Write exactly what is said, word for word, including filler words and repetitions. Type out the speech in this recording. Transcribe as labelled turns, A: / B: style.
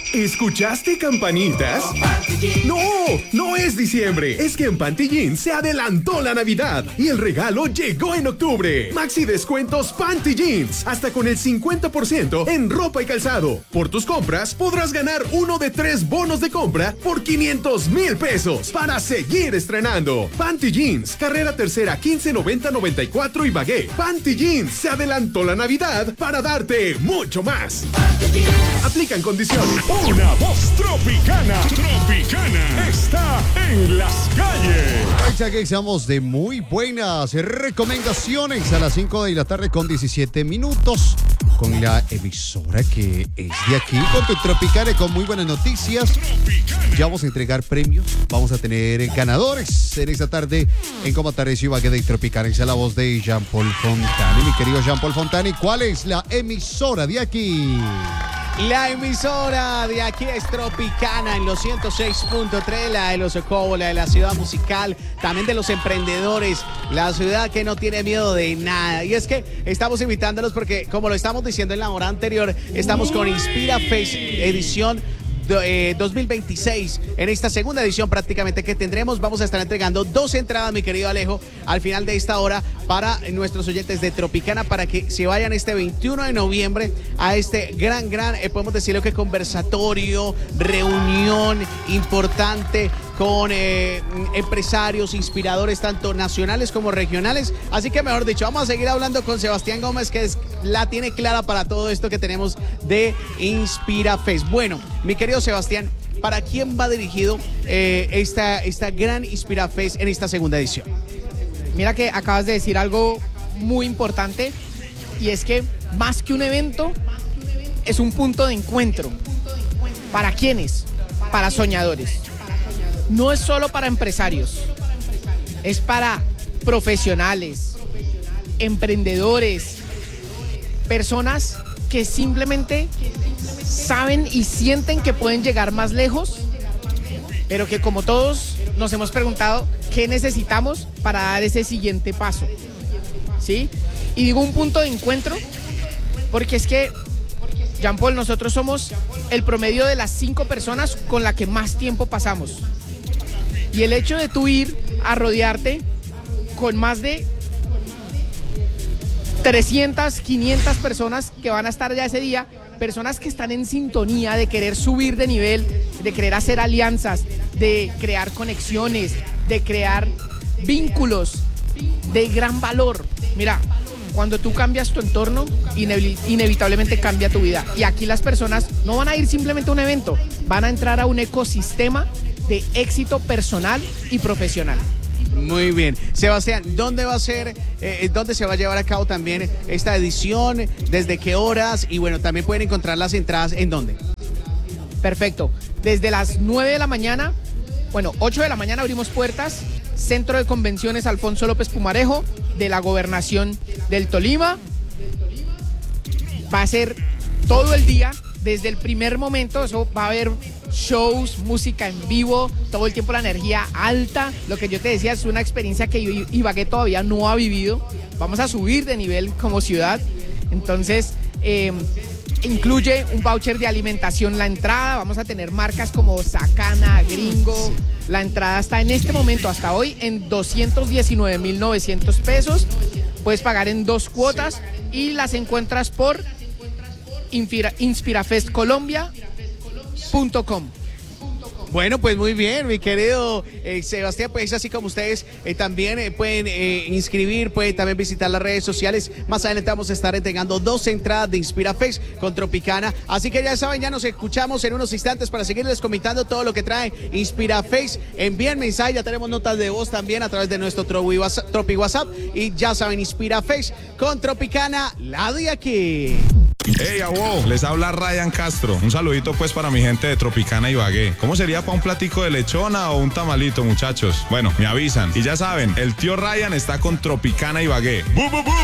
A: ¿Escuchaste campanitas? No, no es diciembre. Es que en Pantillín se adelantó la Navidad y el regalo llegó en octubre. Maxi descuentos Panty Jeans, hasta con el cincuenta por ciento en ropa y calzado. Por tus compras podrás ganar uno de tres bonos de compra por quinientos mil pesos para seguir estrenando. Panty Jeans, carrera tercera quince noventa noventa y cuatro y Bagué. Panty Jeans, se adelantó la Navidad para darte mucho más. Aplican condiciones.
B: Una voz tropicana, tropicana, está en las calles.
C: Ya que estamos de muy buenas recomendaciones a las cinco de la tarde con diecisiete minutos con la emisora que es de aquí, con tu Tropicana, con muy buenas noticias. Ya vamos a entregar premios, vamos a tener ganadores en esta tarde en Como Tardes y Bagué de Tropicana. Esa es la voz de Jean-Paul Fontani. Mi querido Jean-Paul Fontani, ¿cuál es la emisora de aquí?
D: La emisora de aquí es Tropicana en los ciento seis punto tres, la de los Ocobos, la de la ciudad musical, también de los emprendedores, la ciudad que no tiene miedo de nada. Y es que estamos invitándolos porque, como lo estamos diciendo en la hora anterior, estamos con Inspira Fest edición Eh, dos mil veintiséis. En esta segunda edición prácticamente que tendremos, vamos a estar entregando dos entradas, mi querido Alejo, al final de esta hora para nuestros oyentes de Tropicana, para que se vayan este veintiuno de noviembre a este gran, gran, eh, podemos decirlo que conversatorio, reunión importante con eh, empresarios, inspiradores, tanto nacionales como regionales. Así que, mejor dicho, vamos a seguir hablando con Sebastián Gómez, que es, la tiene clara para todo esto que tenemos de Inspira Fest. Bueno, mi querido Sebastián, ¿para quién va dirigido eh, esta, esta gran Inspira Fest en esta segunda edición?
E: Mira que acabas de decir algo muy importante, y es que más que un evento, es un punto de encuentro. ¿Para quiénes? Para soñadores. No es solo para empresarios, es para profesionales, emprendedores, personas que simplemente saben y sienten que pueden llegar más lejos, pero que, como todos nos hemos preguntado, ¿qué necesitamos para dar ese siguiente paso? ¿Sí? Y digo un punto de encuentro porque es que, Jean-Paul, nosotros somos el promedio de las cinco personas con la que más tiempo pasamos. Y el hecho de tú ir a rodearte con más de trescientas, quinientas personas que van a estar ya ese día, personas que están en sintonía de querer subir de nivel, de querer hacer alianzas, de crear conexiones, de crear vínculos de gran valor. Mira, cuando tú cambias tu entorno, inevitablemente cambia tu vida. Y aquí las personas no van a ir simplemente a un evento, van a entrar a un ecosistema de éxito personal y profesional.
D: Muy bien. Sebastián, ¿dónde va a ser, eh, dónde se va a llevar a cabo también esta edición? ¿Desde qué horas? Y bueno, también pueden encontrar las entradas, ¿en dónde?
E: Perfecto. Desde las nueve de la mañana, bueno, ocho de la mañana abrimos puertas, Centro de Convenciones Alfonso López Pumarejo, de la Gobernación del Tolima. Va a ser todo el día, desde el primer momento. Eso va a haber shows, música en vivo, todo el tiempo la energía alta. Lo que yo te decía, es una experiencia que Ibagué todavía no ha vivido. Vamos a subir de nivel como ciudad. Entonces, eh, incluye un voucher de alimentación la entrada. Vamos a tener marcas como Sacana, Gringo. La entrada está en este momento, hasta hoy, en doscientos diecinueve mil novecientos pesos. Puedes pagar en dos cuotas y las encuentras por inspirafest colombia punto com.
D: Bueno, pues muy bien, mi querido eh, Sebastián, pues así como ustedes eh, también eh, pueden eh, inscribir, pueden también visitar las redes sociales. Más adelante vamos a estar entregando dos entradas de Inspira Fest con Tropicana. Así que ya saben, ya nos escuchamos en unos instantes para seguirles comentando todo lo que trae Inspira Fest. Envíen mensaje, ya tenemos notas de voz también a través de nuestro Tropi WhatsApp, Tropi WhatsApp. Y ya saben, Inspira Fest con Tropicana, la de aquí.
B: Hey, awo, les habla Ryan Castro. Un saludito pues para mi gente de Tropicana y Bagué. ¿Cómo sería para un platico de lechona o un tamalito, muchachos? Bueno, me avisan. Y ya saben, el tío Ryan está con Tropicana y Bagué. ¡Bu, bu, bu!